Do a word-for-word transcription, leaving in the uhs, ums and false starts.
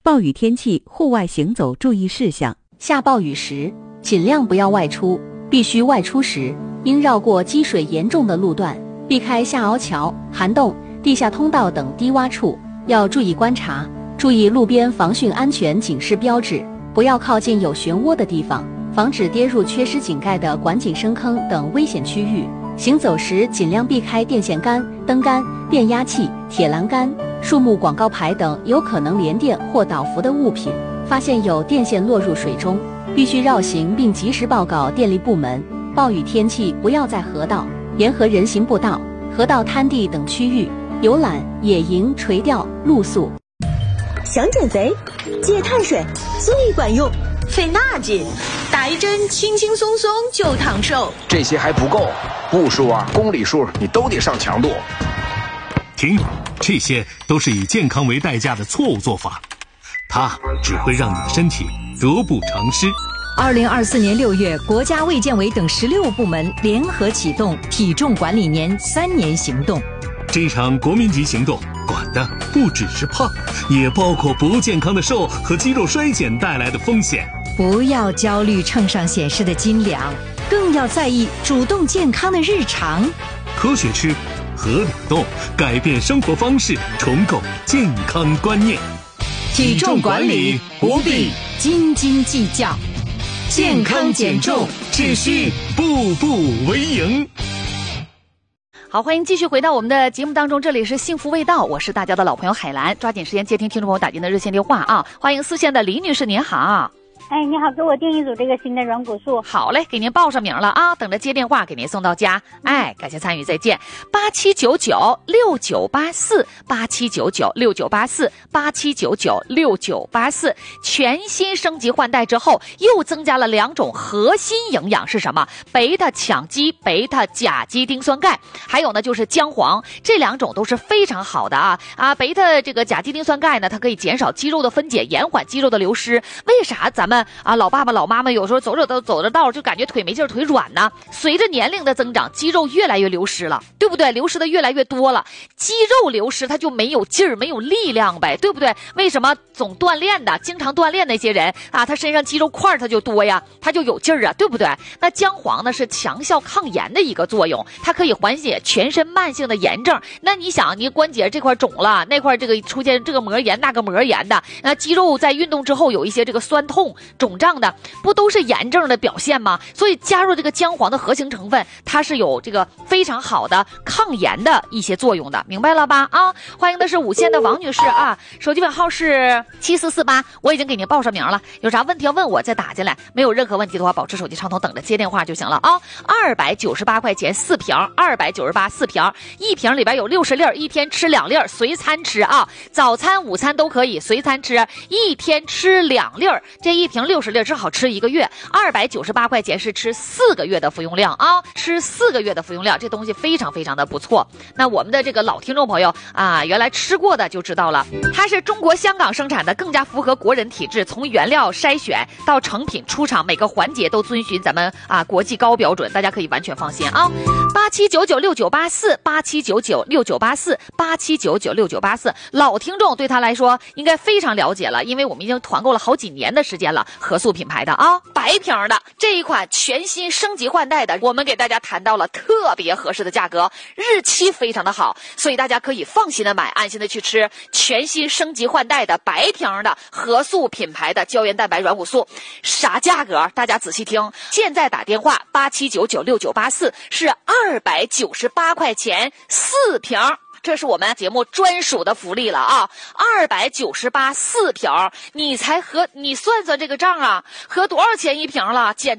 暴雨天气户外行走注意事项。 下暴雨时，尽量不要外出，必须外出时，应绕过积水严重的路段，避开下凹桥、涵洞、地下通道等低洼处，要注意观察，注意路边防汛安全警示标志，不要靠近有漩涡的地方，防止跌入缺失井盖的管井深坑等危险区域。行走时尽量避开电线杆、灯杆、变压器、铁栏杆、树木广告牌等有可能连电或导浮的物品。发现有电线落入水中，必须绕行并及时报告电力部门。暴雨天气不要在河道、沿河人行步道、河道滩地等区域游览、野营、垂钓、露宿。 想减肥，戒碳水最管用。 费那劲，打一针轻轻松松就烫瘦。 这些还不够，步数啊、公里数你都得上强度。 停，这些都是以健康为代价的错误做法，它只会让你的身体得不偿失。 二零二四年六月，国家卫健委等十六部门联合启动体重管理年三年行动。 这场国民级行动管的不只是胖，也包括不健康的瘦和肌肉衰减带来的风险。 不要焦虑秤上显示的斤两，更要在意主动健康的日常。 科学吃，合理动，改变生活方式，重构健康观念。 体重管理不必斤斤计较，健康减重只需步步为营。 好，欢迎继续回到我们的节目当中，这里是幸福味道，我是大家的老朋友海兰，抓紧时间接听听众朋友打进的热线电话啊！欢迎四线的李女士，您好。 哎，你好，给我定一组这个新的软骨素。 好嘞，给您报上名了啊，等着接电话给您送到家。哎，感谢参与，再见。八七九九六九八四，八七九九六九八四，八七九九六九八四。全新升级换代之后，又增加了两种核心营养是什么？贝塔羟基、贝塔甲基丁酸钙，还有呢就是姜黄，这两种都是非常好的啊啊！贝塔这个甲基丁酸钙呢，它可以减少肌肉的分解，延缓肌肉的流失。为啥咱们啊，老爸爸老妈妈有时候走着走走着道就感觉腿没劲儿腿软呢？随着年龄的增长，肌肉越来越流失了，对不对？流失的越来越多了，肌肉流失它就没有劲儿没有力量呗，对不对？为什么总锻炼的经常锻炼那些人啊，他身上肌肉块它就多呀，他就有劲儿啊，对不对？那姜黄呢是强效抗炎的一个作用，它可以缓解全身慢性的炎症。那你想你关节这块肿了，那块这个出现这个膜炎那个膜炎的，那肌肉在运动之后有一些这个酸痛肿胀的，不都是炎症的表现吗？所以加入这个姜黄的核心成分，它是有这个非常好的抗炎的一些作用的，明白了吧？啊，欢迎的是五线的王女士啊，手机尾号是七四四八，我已经给您报上名了，有啥问题要问我再打进来，没有任何问题的话，保持手机畅通，等着接电话就行了啊。二百九十八块钱四瓶，二百九十八四瓶，一瓶里边有六十粒，一天吃两粒，随餐吃啊，早餐午餐都可以随餐吃，一天吃两粒，这一瓶六十粒正好吃一个月，二百九十八块钱是吃四个月的服用量啊，吃四个月的服用量，这东西非常非常的不错。那我们的这个老听众朋友啊，原来吃过的就知道了，它是中国香港生产的，更加符合国人体质，从原料筛选到成品出厂，每个环节都遵循咱们啊国际高标准，大家可以完全放心啊。八七九九六九八四，八七九九六九八四，八七九九六九八四，老听众对他来说应该非常了解了，因为我们已经团购了好几年的时间了，合素品牌的啊，白瓶的这一款全新升级换代的，我们给大家谈到了特别合适的价格，日期非常的好，所以大家可以放心的买，安心的去吃全新升级换代的白瓶的合素品牌的胶原蛋白软骨素。啥价格？大家仔细听，现在打电话八七九九六九八四是二百九十八块钱四瓶。这是我们节目专属的福利了啊！二百九十八四瓶，你才合，你算算这个账啊，合多少钱一瓶了？简直。